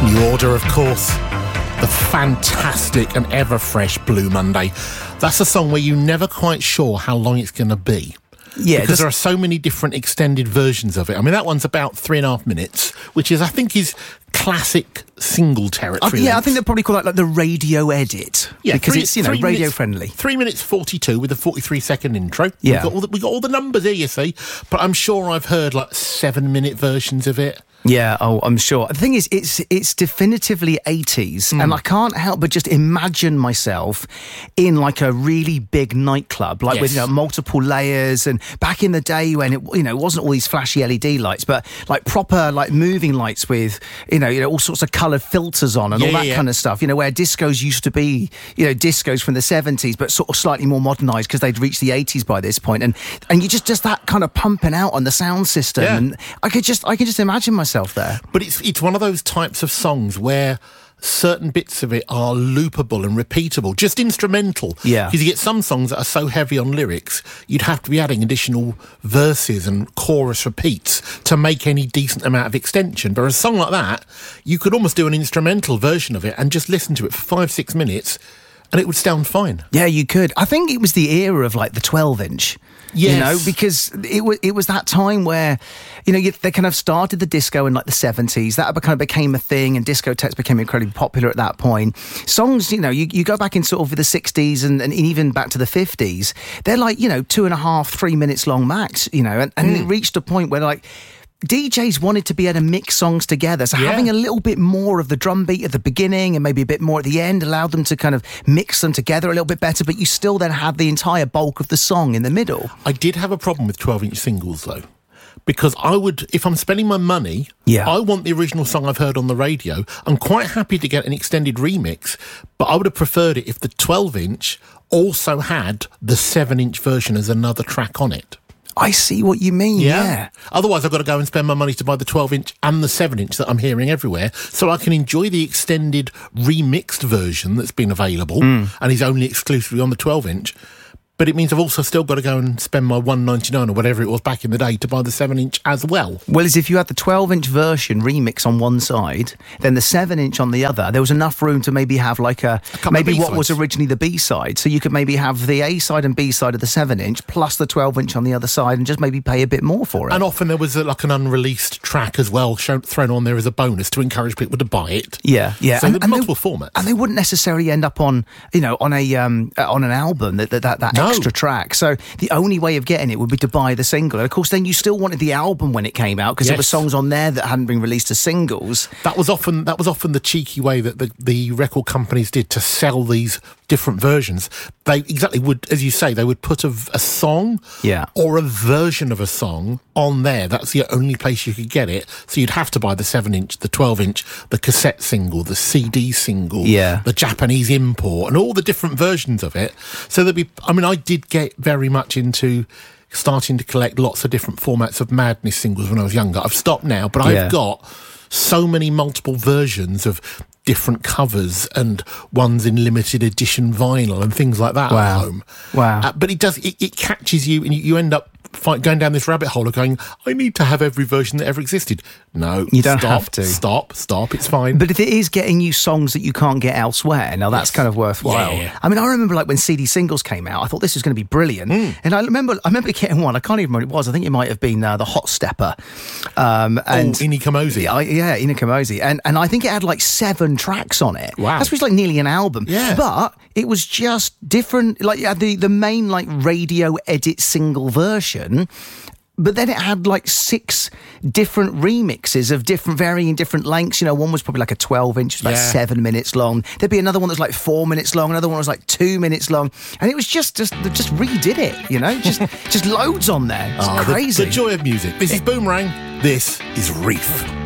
New Order, of course. The fantastic and ever fresh Blue Monday. That's a song where you're never quite sure how long it's going to be. Yeah, because there are so many different extended versions of it. I mean, that one's about 3.5 minutes, which is, I think, is classic single territory. I think they'll probably call it like the radio edit. Yeah, because it's, radio friendly. 3 minutes 42 with a 43-second intro. Yeah. We got all the numbers here, you see. But I'm sure I've heard like 7-minute versions of it. Yeah, I'm sure. The thing is, it's definitively 80s, and I can't help but just imagine myself in like a really big nightclub, like with multiple layers, and back in the day when it wasn't all these flashy LED lights, but like proper like moving lights with all sorts of coloured filters on and all that kind of stuff. Where discos used to be, discos from the 70s, but sort of slightly more modernised because they'd reached the 80s by this point, and you just that kind of pumping out on the sound system, and I can just imagine myself there. But it's one of those types of songs where certain bits of it are loopable and repeatable, just instrumental. Yeah. Because you get some songs that are so heavy on lyrics, you'd have to be adding additional verses and chorus repeats to make any decent amount of extension. But a song like that, you could almost do an instrumental version of it and just listen to it for 5-6 minutes and it would sound fine. Yeah, you could. I think it was the era of like the 12-inch. Yes. Because it was that time where, they kind of started the disco in like the 70s. That kind of became a thing, and discotheques became incredibly popular at that point. Songs, you go back in sort of the 60s and even back to the 50s, they're like, 2.5, 3 minutes long max, and it reached a point where like, DJs wanted to be able to mix songs together, so having a little bit more of the drum beat at the beginning and maybe a bit more at the end allowed them to kind of mix them together a little bit better, but you still then had the entire bulk of the song in the middle. I did have a problem with 12-inch singles, though, because I would, if I'm spending my money, I want the original song I've heard on the radio. I'm quite happy to get an extended remix, but I would have preferred it if the 12-inch also had the 7-inch version as another track on it. I see what you mean, yeah. Otherwise, I've got to go and spend my money to buy the 12-inch and the 7-inch that I'm hearing everywhere, so I can enjoy the extended remixed version that's been available and is only exclusively on the 12-inch. But it means I've also still got to go and spend my $1.99 or whatever it was back in the day to buy the 7-inch as well. Well, as if you had the 12-inch version remix on one side, then the 7-inch on the other, there was enough room to maybe have like maybe what was originally the B-side. So you could maybe have the A-side and B-side of the 7-inch plus the 12-inch on the other side and just maybe pay a bit more for it. And often there was like an unreleased track as well thrown on there as a bonus to encourage people to buy it. Yeah. So and multiple formats. And they wouldn't necessarily end up on, on an album, that extra track. So the only way of getting it would be to buy the single. And of course, then you still wanted the album when it came out because there were songs on there that hadn't been released as singles. That was often the cheeky way that the record companies did to sell these different versions. They would, as you say, they would put a song or a version of a song on there. That's the only place you could get it. So you'd have to buy the 7-inch, the 12-inch, the cassette single, the CD single, the Japanese import, and all the different versions of it. So I did get very much into starting to collect lots of different formats of Madness singles when I was younger. I've stopped now, but I've got so many multiple versions of different covers and ones in limited edition vinyl and things like that at home. Wow. But it catches you, and you end up going down this rabbit hole of going, I need to have every version that ever existed. No, you don't have to. Stop, it's fine. But if it is getting you songs that you can't get elsewhere, now that's kind of worthwhile. Yeah. I mean, I remember like when CD singles came out, I thought this was going to be brilliant. And I remember getting one, I can't even remember what it was, I think it might have been the Hot Stepper. Ini Kamosi. Ini Kamosi. And I think it had like 7 tracks on it. Wow. That's like nearly an album. Yeah. But it was just different, like the main like radio edit single version, but then it had like 6 different remixes of varying different lengths. One was probably like a 12-inch, about 7 minutes long. There'd be another one that was like 4 minutes long. Another one was like 2 minutes long. And it was just they just redid it, just loads on there. It's crazy. The joy of music. This is Boomerang. This is Reef.